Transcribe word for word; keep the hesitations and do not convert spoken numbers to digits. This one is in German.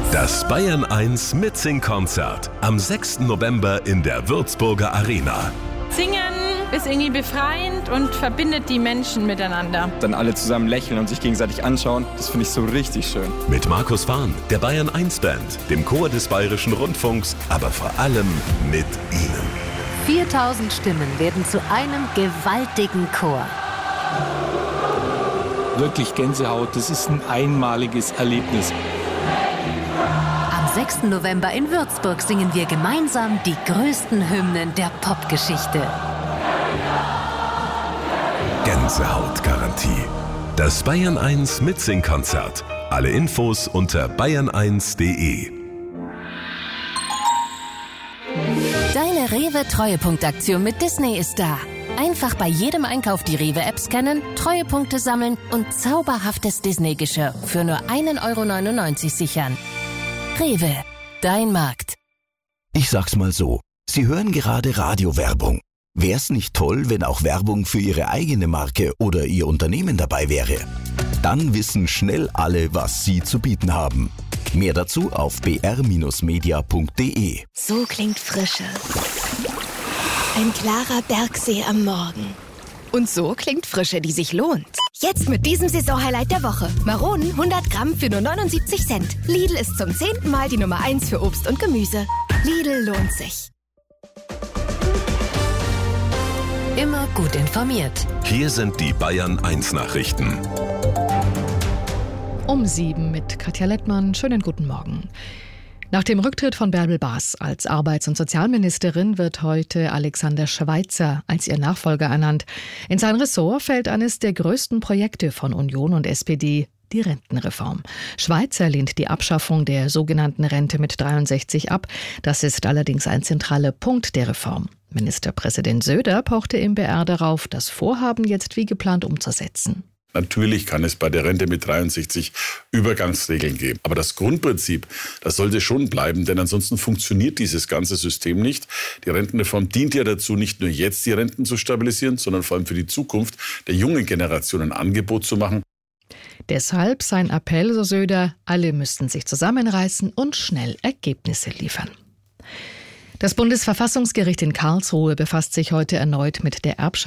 Das Bayern eins Mitsing-Konzert am sechsten November in der Würzburger Arena. Singen ist irgendwie befreiend und verbindet die Menschen miteinander. Dann alle zusammen lächeln und sich gegenseitig anschauen, das finde ich so richtig schön. Mit Markus Fahn, der Bayern eins Band, dem Chor des Bayerischen Rundfunks, aber vor allem mit Ihnen. viertausend Stimmen werden zu einem gewaltigen Chor. Wirklich Gänsehaut, das ist ein einmaliges Erlebnis. Am sechsten November in Würzburg singen wir gemeinsam die größten Hymnen der Popgeschichte. Gänsehautgarantie. Das Bayern eins Mitsing-Konzert. Alle Infos unter bayern eins punkt de. Deine Rewe-Treuepunktaktion mit Disney ist da. Einfach bei jedem Einkauf die Rewe-App scannen, Treuepunkte sammeln und zauberhaftes Disney-Geschirr für nur ein Euro neunundneunzig sichern. Rewe, dein Markt. Ich sag's mal so, Sie hören gerade Radiowerbung. Wär's nicht toll, wenn auch Werbung für Ihre eigene Marke oder Ihr Unternehmen dabei wäre? Dann wissen schnell alle, was Sie zu bieten haben. Mehr dazu auf b r media punkt de. So klingt Frische. Ein klarer Bergsee am Morgen. Und so klingt Frische, die sich lohnt. Jetzt mit diesem Saisonhighlight der Woche. Maronen hundert Gramm für nur neunundsiebzig Cent. Lidl ist zum zehnten Mal die Nummer eins für Obst und Gemüse. Lidl lohnt sich. Immer gut informiert. Hier sind die Bayern eins Nachrichten. Um sieben mit Katja Lettmann. Schönen guten Morgen. Nach dem Rücktritt von Bärbel Baas als Arbeits- und Sozialministerin wird heute Alexander Schweitzer als ihr Nachfolger ernannt. In sein Ressort fällt eines der größten Projekte von Union und S P D, die Rentenreform. Schweitzer lehnt die Abschaffung der sogenannten Rente mit dreiundsechzig ab. Das ist allerdings ein zentraler Punkt der Reform. Ministerpräsident Söder pochte im B R darauf, das Vorhaben jetzt wie geplant umzusetzen. Natürlich kann es bei der Rente mit dreiundsechzig Übergangsregeln geben. Aber das Grundprinzip, das sollte schon bleiben, denn ansonsten funktioniert dieses ganze System nicht. Die Rentenreform dient ja dazu, nicht nur jetzt die Renten zu stabilisieren, sondern vor allem für die Zukunft der jungen Generation ein Angebot zu machen. Deshalb sein Appell, so Söder, alle müssten sich zusammenreißen und schnell Ergebnisse liefern. Das Bundesverfassungsgericht in Karlsruhe befasst sich heute erneut mit der Erbschaft